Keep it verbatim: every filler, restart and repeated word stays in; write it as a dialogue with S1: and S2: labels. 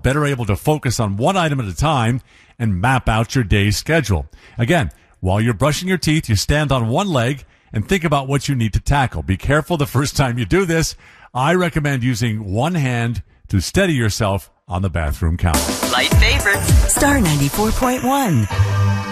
S1: better able to focus on one item at a time and map out your day's schedule. Again, while you're brushing your teeth, you stand on one leg and think about what you need to tackle. Be careful the first time you do this. I recommend using one hand to steady yourself on the bathroom counter.
S2: Light favorites.
S3: Star ninety-four point one.